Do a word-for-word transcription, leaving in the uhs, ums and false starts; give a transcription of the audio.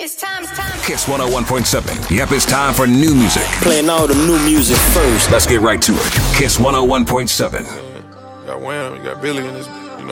It's time, it's time. Kiss one oh one point seven. Yep, it's time for new music. Playing all the new music first. Let's get right to it. Kiss one oh one point seven. You got Wham, you got Billy in this.